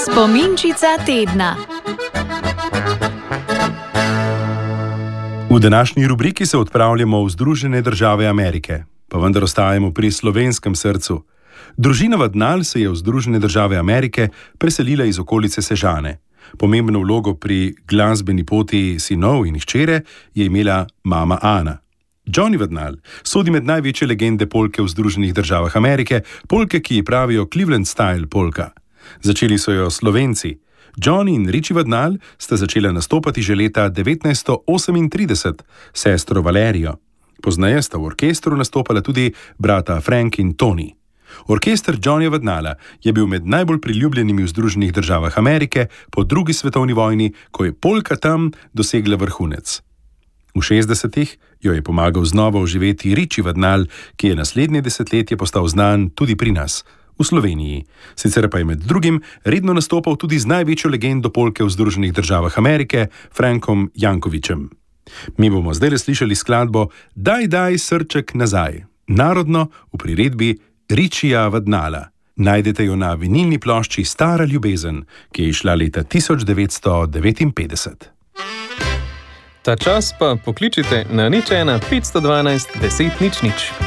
Spominčica tedna. V današnji rubriki se odpravljamo v Združene države Amerike, pa vendar ostajamo pri slovenskem srcu. Družina Vadnal se je v Združene države Amerike preselila iz okolice Sežane. Pomembno vlogo pri glasbeni poti sinov in hčere je imela mama Ana. Johnny Vadnal sodi med največje legende polke v Združenih državah Amerike, polke, ki ji pravijo Cleveland style polka. Začeli so jo Slovenci. Johnny in Richie Vadnal sta začela nastopati že leta 1938 s sestro Valerijo. Pozneje sta v orkestru nastopala tudi brata Frank in Tony. Orkester Johnnyja Vadnala je bil med najbolj priljubljenimi v Združenih državah Amerike po drugi svetovni vojni, ko je polka tam dosegla vrhunec. V 60-ih jo je pomagal znova oživeti Richie Vadnal, ki je naslednje desetletje postal znan tudi pri nas, v Sloveniji. Sicer pa je med drugim redno nastopal tudi z največjo legendo polke v Združenih državah Amerike, Frankom Jankovićem. Mi bomo zdaj slišali skladbo Daj, daj srček nazaj, narodno v priredbi Richija Vadnala. Najdete jo na vinilni plošči Stara ljubezen, ki je izšla leta 1959. Ta čas pa pokličite na 01 512 10 00.